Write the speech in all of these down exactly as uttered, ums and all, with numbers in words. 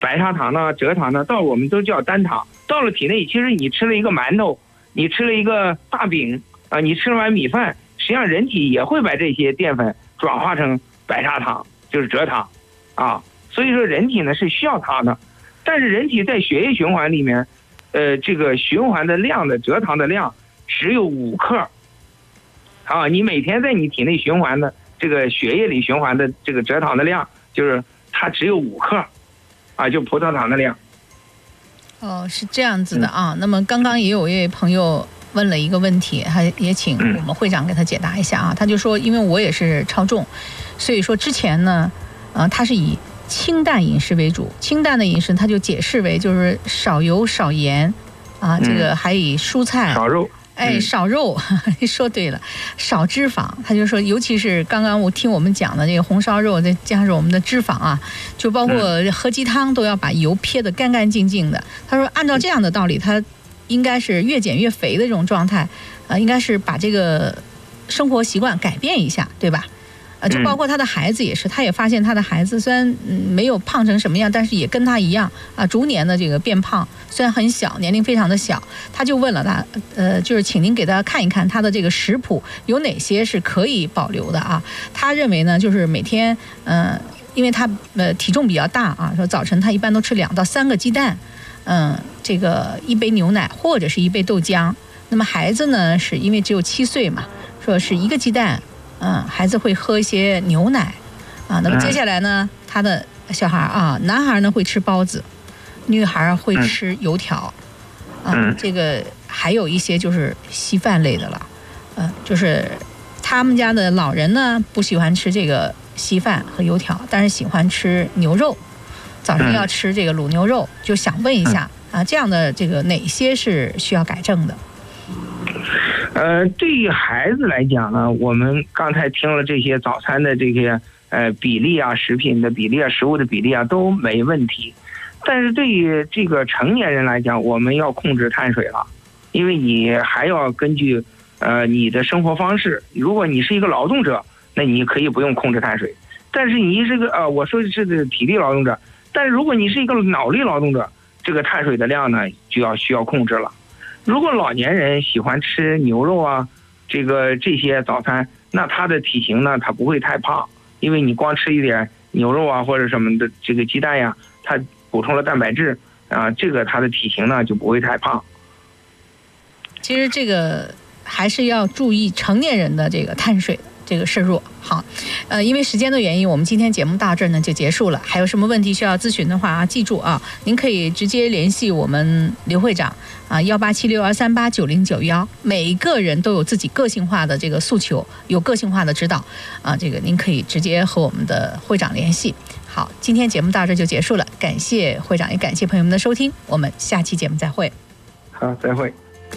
白砂糖呢、蔗糖呢，到我们都叫单糖，到了体内，其实你吃了一个馒头，你吃了一个大饼啊，你吃了碗米饭，实际上人体也会把这些淀粉转化成白砂糖，就是蔗糖啊。所以说人体呢是需要糖的，但是人体在血液循环里面，呃，这个循环的量的蔗糖的量只有五克啊，你每天在你体内循环的这个血液里循环的这个蔗糖的量，就是它只有五克啊，就葡萄糖的量。 哦，是这样子的啊。嗯、那么刚刚也有一位朋友问了一个问题，他也请我们会长给他解答一下啊。他就说，因为我也是超重，所以说之前呢，呃，他是以清淡饮食为主，清淡的饮食他就解释为就是少油少盐啊，这个还以蔬菜、 少肉。 哎，少肉，说对了，少脂肪。他就说，尤其是刚刚我听我们讲的这个红烧肉，再加上我们的脂肪啊，就包括喝鸡汤都要把油撇得干干净净的。他说，按照这样的道理，他应该是越减越肥的这种状态，呃，应该是把这个生活习惯改变一下，对吧？呃，就包括他的孩子也是，他也发现他的孩子虽然没有胖成什么样，但是也跟他一样啊，逐年的这个变胖，虽然很小，年龄非常的小，他就问了他，呃，就是请您给他看一看他的这个食谱有哪些是可以保留的啊？他认为呢，就是每天，嗯、呃，因为他呃体重比较大啊，说早晨他一般都吃两到三个鸡蛋，嗯、呃，这个一杯牛奶或者是一杯豆浆。那么孩子呢，是因为只有七岁嘛，说是一个鸡蛋。嗯，孩子会喝一些牛奶，啊，那么接下来呢，他的小孩啊，男孩呢会吃包子，女孩会吃油条，啊，这个还有一些就是稀饭类的了，嗯，就是他们家的老人呢不喜欢吃这个稀饭和油条，但是喜欢吃牛肉，早上要吃这个卤牛肉，就想问一下啊，这样的这个哪些是需要改正的？ 呃，对于孩子来讲呢，我们刚才听了这些早餐的这些呃比例啊，食品的比例啊，食物的比例啊都没问题，但是对于这个成年人来讲，我们要控制碳水了，因为你还要根据呃你的生活方式，如果你是一个劳动者，那你可以不用控制碳水，但是你是个呃我说的是体力劳动者，但是如果你是一个脑力劳动者，这个碳水的量呢就要需要控制了。如果老年人喜欢吃牛肉啊，这个这些早餐，那他的体型呢，他不会太胖，因为你光吃一点牛肉啊或者什么的这个鸡蛋呀，它补充了蛋白质啊，这个他的体型呢就不会太胖。 其实这个还是要注意成年人的这个碳水这个摄入。好，呃，因为时间的原因，我们今天节目到这儿呢就结束了。还有什么问题需要咨询的话啊，记住啊，您可以直接联系我们刘会长啊，幺八七六二三八九零九幺。每一个人都有自己个性化的这个诉求，有个性化的指导啊，这个您可以直接和我们的会长联系。好，今天节目到这儿就结束了，感谢会长，也感谢朋友们的收听，我们下期节目再会。 好，再会。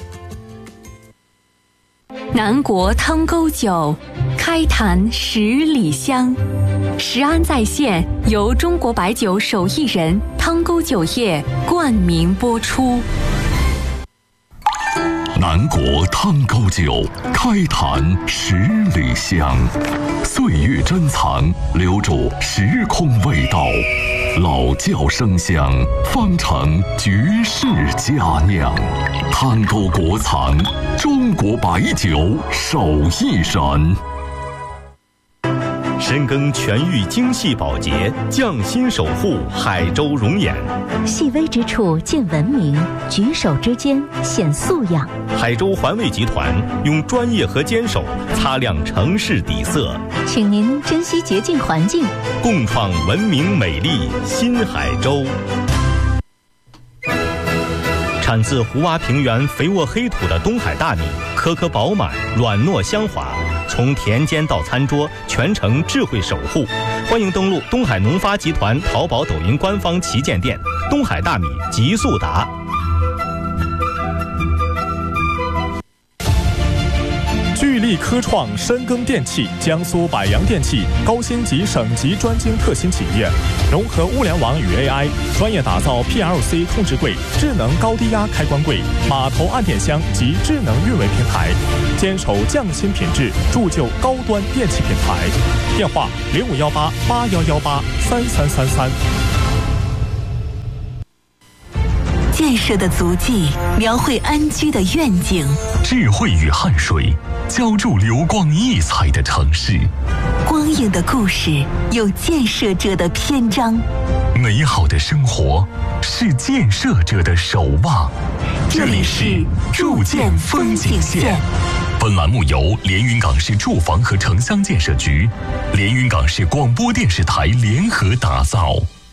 南国汤沟酒，开坛十里香。食安在线由中国白酒手艺人汤沟酒业冠名播出。 南国汤沟酒，开坛十里香。岁月珍藏，留住时空味道。老窖生香，方成绝世佳酿。汤沟国藏，中国白酒手艺人。 深耕全域精细保洁，匠心守护海州容颜。 细微之处见文明，举手之间显素养。 海州环卫集团用专业和坚守擦亮城市底色， 请您珍惜洁净环境， 共创文明美丽新海州。产自湖洼平原肥沃黑土的东海大米，颗颗饱满，软糯香滑，从田间到餐桌，全程智慧守护。欢迎登录东海农发集团淘宝、抖音官方旗舰店，东海大米极速达。 聚力科创深耕电器，江苏百洋电器高星级省级专精特新企业，融合物联网与 A I， 专业打造 P L C 控制柜、智能高低压开关柜、码头按电箱及智能运维平台，坚守匠心品质，铸就高端电器品牌。电话零五幺八八幺幺八三三三三。 建设的足迹，描绘安居的愿景。 智慧与汗水，浇筑流光溢彩的城市。 光影的故事，有建设者的篇章。 美好的生活，是建设者的守望。 这里是筑建风景线。 本栏目由连云港市住房和城乡建设局、连云港市广播电视台联合打造。